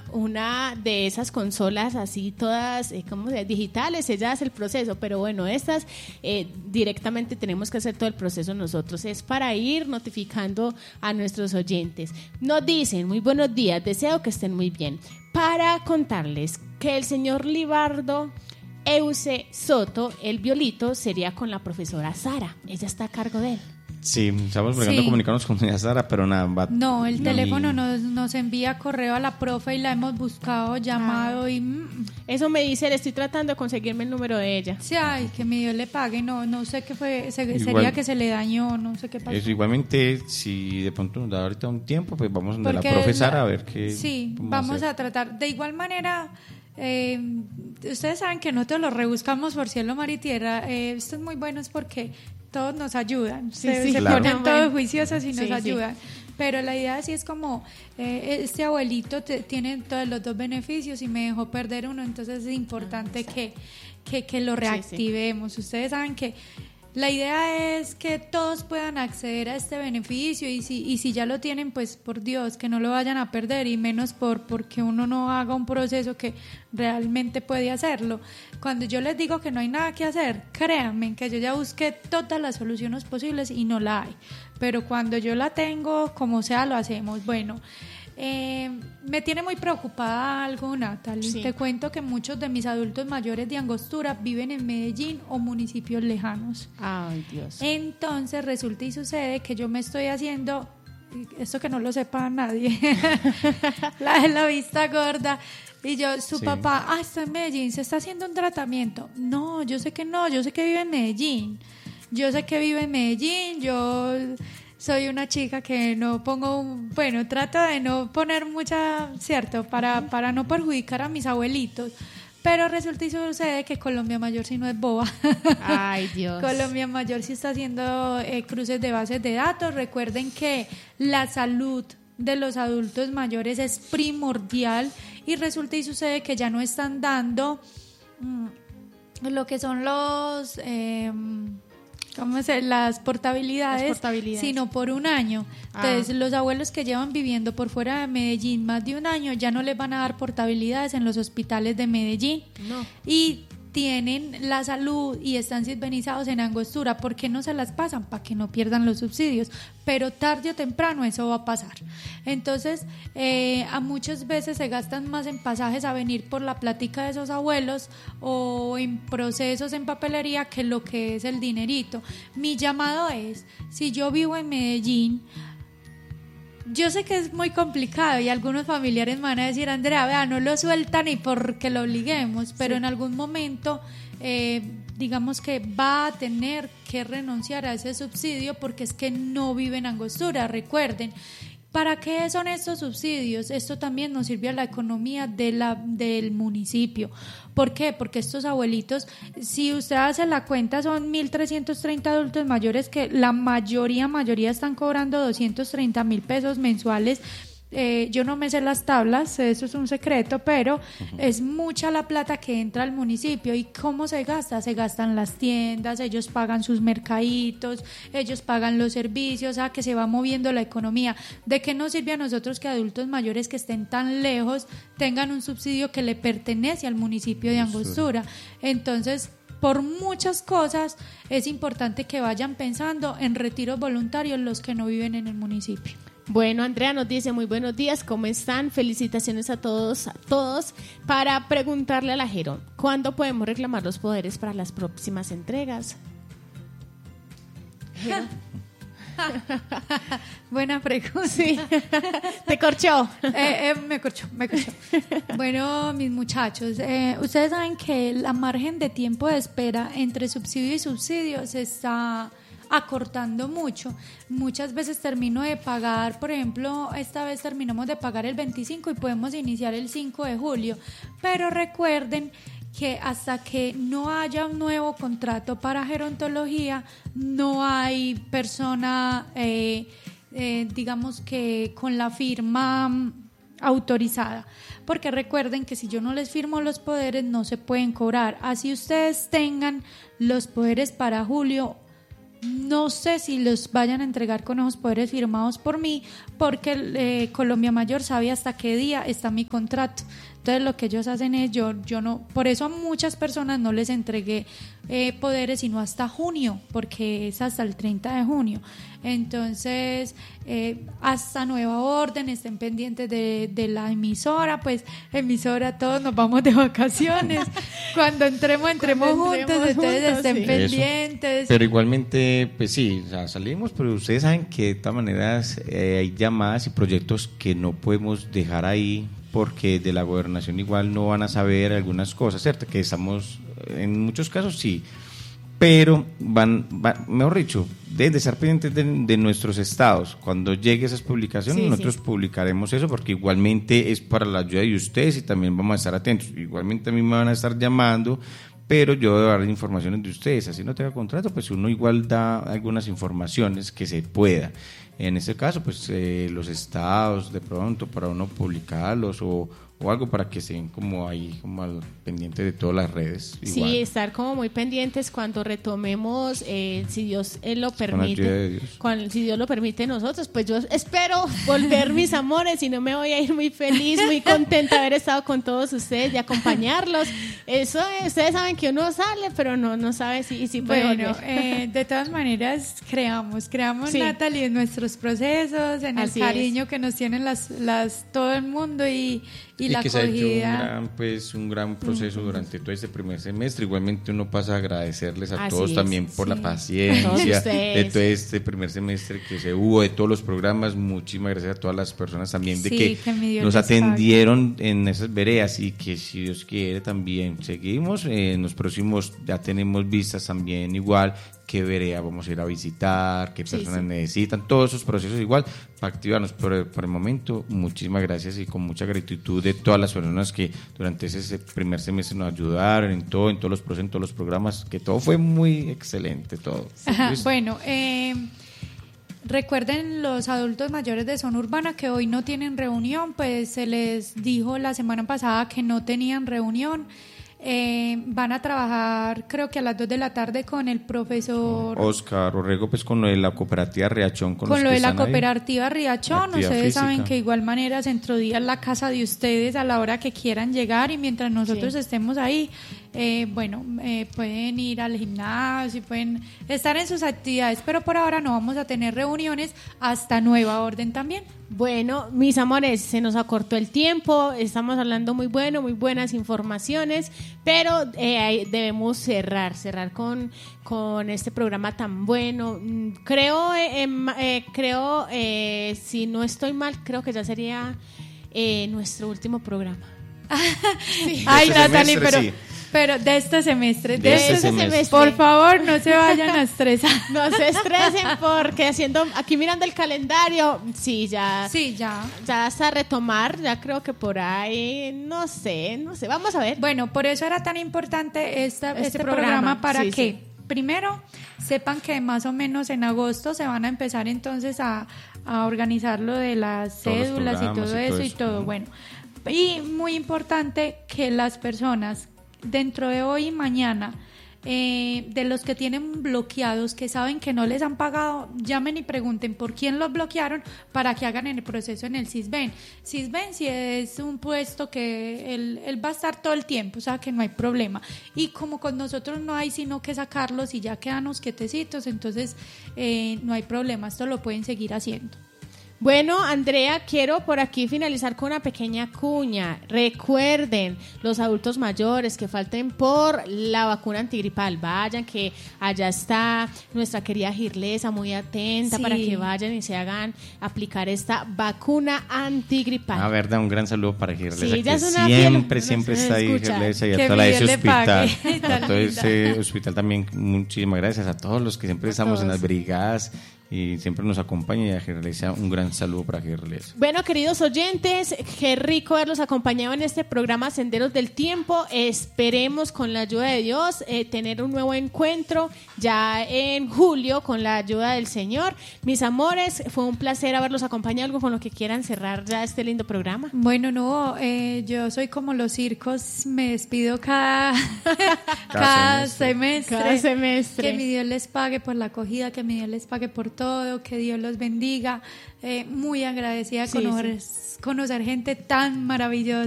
una de esas consolas así todas digitales, ella hace el proceso, pero bueno, estas directamente tenemos que hacer todo el proceso nosotros, es para ir notificando a nuestros oyentes. Nos dicen, muy buenos días, deseo que estén muy bien, para contarles que el señor Libardo Euse Soto, el violito, sería con la profesora Sara, ella está a cargo de él. Sí, estamos buscando comunicarnos con doña Sara, pero nada. No, el teléfono nos envía correo a la profe y la hemos buscado, llamado y... Eso me dice, le estoy tratando de conseguirme el número de ella. Sí, ay, que mi Dios le pague, no sé qué fue, sería que se le dañó, no sé qué pasó. Eso, igualmente, si de pronto nos da ahorita un tiempo, pues vamos a la profe Sara a ver qué... Sí, vamos a tratar. De igual manera... ustedes saben que nosotros lo rebuscamos por cielo, mar y tierra. Esto es muy bueno, es porque todos nos ayudan, se claro. ponen todos juiciosos y nos ayudan. Pero la idea sí es como este abuelito tiene todos los dos beneficios y me dejó perder uno, entonces es importante que lo reactivemos. Ustedes saben que la idea es que todos puedan acceder a este beneficio y si ya lo tienen, pues por Dios, que no lo vayan a perder y menos porque uno no haga un proceso que realmente puede hacerlo. Cuando yo les digo que no hay nada que hacer, créanme que yo ya busqué todas las soluciones posibles y no la hay. Pero cuando yo la tengo, como sea, lo hacemos. Bueno, me tiene muy preocupada algo, Natalie. Sí. Te cuento que muchos de mis adultos mayores de Angostura viven en Medellín o municipios lejanos. Ay, Dios. Entonces resulta y sucede que yo me estoy haciendo, esto que no lo sepa nadie, la vista gorda. Y su papá, está en Medellín, se está haciendo un tratamiento. No, yo sé que vive en Medellín. Yo soy una chica que no trato de no poner mucha, ¿cierto? Para no perjudicar a mis abuelitos. Pero resulta y sucede que Colombia Mayor sí no es boba. Ay, Dios. Colombia Mayor sí está haciendo cruces de bases de datos. Recuerden que la salud de los adultos mayores es primordial y resulta y sucede que ya no están dando lo que son los... las portabilidades, sino por un año. Entonces, los abuelos que llevan viviendo por fuera de Medellín más de un año ya no les van a dar portabilidades en los hospitales de Medellín. No. Y tienen la salud y están sintonizados en Angostura. ¿Por qué no se las pasan? Para que no pierdan los subsidios. Pero tarde o temprano eso va a pasar. Entonces, a muchas veces se gastan más en pasajes a venir por la plática de esos abuelos o en procesos en papelería que lo que es el dinerito. Mi llamado es, si yo vivo en Medellín, yo sé que es muy complicado y algunos familiares me van a decir, Andrea, vea, no lo sueltan y porque lo obliguemos, pero en algún momento digamos que va a tener que renunciar a ese subsidio porque es que no vive en Angostura. Recuerden, ¿para qué son estos subsidios? Esto también nos sirve a la economía del municipio. ¿Por qué? Porque estos abuelitos, si usted hace la cuenta, son 1.330 adultos mayores que la mayoría están cobrando 230,000 pesos mensuales. Yo no me sé las tablas, eso es un secreto, pero es mucha la plata que entra al municipio. ¿Y cómo se gasta? Se gastan las tiendas, ellos pagan sus mercaditos, ellos pagan los servicios, que se va moviendo la economía. ¿De qué nos sirve a nosotros que adultos mayores que estén tan lejos tengan un subsidio que le pertenece al municipio de Angostura? Entonces, por muchas cosas es importante que vayan pensando en retiros voluntarios los que no viven en el municipio. Bueno, Andrea nos dice, muy buenos días, ¿cómo están? Felicitaciones a todos. Para preguntarle a la Jero, ¿cuándo podemos reclamar los poderes para las próximas entregas? Buena pregunta. Sí. ¿Te corchó? Me corchó. Bueno, mis muchachos, ustedes saben que la margen de tiempo de espera entre subsidio y subsidio se está acortando mucho. Muchas veces termino de pagar, por ejemplo, esta vez terminamos de pagar el 25 y podemos iniciar el 5 de julio, pero recuerden que hasta que no haya un nuevo contrato para gerontología, no hay persona, digamos que con la firma autorizada, porque recuerden que si yo no les firmo los poderes no se pueden cobrar, así ustedes tengan los poderes para julio. no sé si los vayan a entregar con esos poderes firmados por mí, porque Colombia Mayor sabe hasta qué día está mi contrato. Entonces lo que ellos hacen es, yo no, por eso a muchas personas no les entregué poderes sino hasta junio, porque es hasta el 30 de junio. Entonces, hasta nueva orden, estén pendientes de la emisora, pues emisora, todos nos vamos de vacaciones. Cuando entremos juntos, entonces estén pendientes. Pero igualmente, pues sí, o sea, salimos, pero ustedes saben que de todas maneras hay llamadas y proyectos que no podemos dejar ahí, porque de la gobernación igual no van a saber algunas cosas, ¿cierto? Que estamos, en muchos casos sí, pero mejor dicho, deben de estar pendientes de nuestros estados. Cuando llegue esas publicaciones, nosotros publicaremos eso, porque igualmente es para la ayuda de ustedes y también vamos a estar atentos. Igualmente a mí me van a estar llamando, pero yo debo dar informaciones de ustedes. Así no tenga contrato, pues uno igual da algunas informaciones que se pueda. En este caso, pues los estados de pronto para uno publicarlos o algo para que estén como ahí, como al pendiente de todas las redes. Igual. Sí, estar como muy pendientes cuando retomemos, si Dios lo permite. Si Dios lo permite nosotros, pues yo espero volver, mis amores, y no me voy a ir muy feliz, muy contenta de haber estado con todos ustedes y acompañarlos. Eso, ustedes saben que uno sale, pero no sabe si puede volver. De todas maneras, creamos Natalie, en nuestros procesos, en el cariño que nos tienen todo el mundo y la que acogida. Se ha hecho un gran proceso durante todo este primer semestre. Igualmente uno pasa a agradecerles a todos también por la paciencia de todo este primer semestre que se hubo, de todos los programas. Muchísimas gracias a todas las personas también de que nos atendieron en esas veredas, y que si Dios quiere también seguimos. En los próximos ya tenemos vistas también igual, qué vereda vamos a ir a visitar, qué personas necesitan, todos esos procesos igual para activarnos. Por el momento, muchísimas gracias y con mucha gratitud de todas las personas que durante ese primer semestre nos ayudaron en todos los procesos, en todos los programas, que todo fue muy excelente, todo. Bueno, recuerden los adultos mayores de zona urbana que hoy no tienen reunión, pues se les dijo la semana pasada que no tenían reunión. Van a trabajar creo que a las 2 de la tarde con el profesor Oscar Orrego, pues con lo de la cooperativa Riachón, con lo de la cooperativa Riachón. Ustedes saben que de igual manera Centrodía es la casa de ustedes a la hora que quieran llegar, y mientras nosotros estemos ahí, pueden ir al gimnasio, pueden estar en sus actividades, pero por ahora no vamos a tener reuniones hasta nueva orden también. Bueno, mis amores, se nos acortó el tiempo, estamos hablando muy buenas informaciones, pero debemos cerrar con este programa tan bueno. Creo, si no estoy mal, creo que ya sería nuestro último programa. Ay, Natalie, pero de este semestre, por favor, no se vayan a estresar. No se estresen, porque aquí mirando el calendario, ya hasta retomar, ya creo que por ahí, no sé, vamos a ver. Bueno, por eso era tan importante este programa para que primero sepan que más o menos en agosto se van a empezar entonces a organizar lo de las cédulas y todo eso y todo. Bueno, y muy importante que las personas dentro de hoy y mañana, de los que tienen bloqueados, que saben que no les han pagado, llamen y pregunten por quién los bloquearon para que hagan el proceso en el Sisbén. Sisbén sí es un puesto que él va a estar todo el tiempo, o sea que no hay problema. Y como con nosotros no hay sino que sacarlos y ya quedanos quietecitos, entonces no hay problema, esto lo pueden seguir haciendo. Bueno, Andrea, quiero por aquí finalizar con una pequeña cuña. Recuerden, los adultos mayores que falten por la vacuna antigripal, vayan, que allá está nuestra querida Girlesa muy atenta para que vayan y se hagan aplicar esta vacuna antigripal. Ah, verdad, un gran saludo para Girlesa, que siempre está ahí, Girlesa, y a toda ese hospital. A todo ese hospital también, muchísimas gracias a todos los que siempre estamos en las brigadas, y siempre nos acompaña, y a Geralesa un gran saludo para Geralesa. Bueno, queridos oyentes, qué rico haberlos acompañado en este programa Senderos del Tiempo. Esperemos con la ayuda de Dios tener un nuevo encuentro ya en julio con la ayuda del Señor. Mis amores, fue un placer haberlos acompañado. Algo con lo que quieran cerrar ya este lindo programa. Bueno, no, yo soy como los circos, me despido cada semestre. Cada semestre. Que mi Dios les pague por la acogida, que mi Dios les pague por todo, que Dios los bendiga. Muy agradecida de conocer gente tan maravillosa.